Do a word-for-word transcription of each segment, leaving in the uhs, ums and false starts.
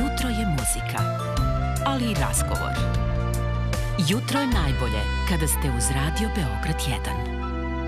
Jutro je muzika, ali i razgovor. Jutro je najbolje kada ste uz Radio Beograd jedan.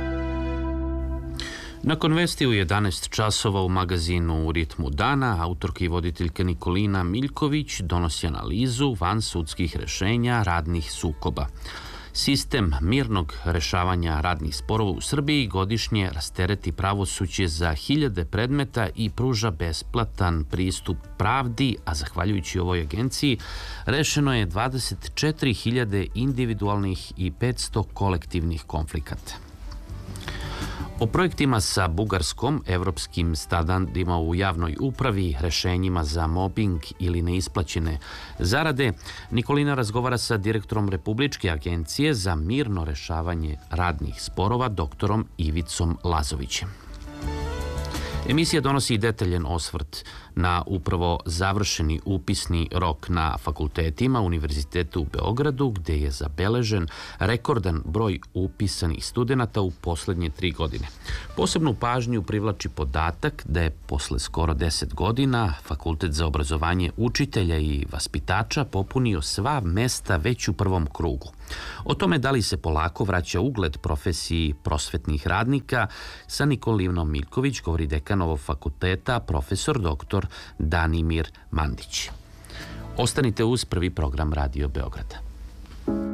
Nakon vesti u jedanaest časova u magazinu U ritmu dana, autorka i voditeljka Nikolina Miljković donosi analizu vansudskih rešenja radnih sukoba. Sistem mirnog rešavanja radnih sporova u Srbiji godišnje rastereti pravosuđe za hiljade predmeta i pruža besplatan pristup pravdi, a zahvaljujući ovoj agenciji rešeno je dvadeset četiri hiljade individualnih i petsto kolektivnih konflikata. O projektima sa Bugarskom, evropskim standardima u javnoj upravi, rešenjima za mobing ili neisplaćene zarade, Nikolina razgovara sa direktorom Republičke agencije za mirno rešavanje radnih sporova, doktorom Ivicom Lazovićem. Emisija donosi detaljen osvrt na upravo završeni upisni rok na fakultetima Univerzitetu u Beogradu, gde je zabeležen rekordan broj upisanih studenata u poslednje tri godine. Posebnu pažnju privlači podatak da je posle skoro deset godina Fakultet za obrazovanje učitelja i vaspitača popunio sva mesta već u prvom krugu. O tome da li se polako vraća ugled profesiji prosvetnih radnika, sa Nikolinom Miljković govori dekan ovog fakulteta, profesor doktor Danimir Mandić. Ostanite uz prvi program Radio Beograda.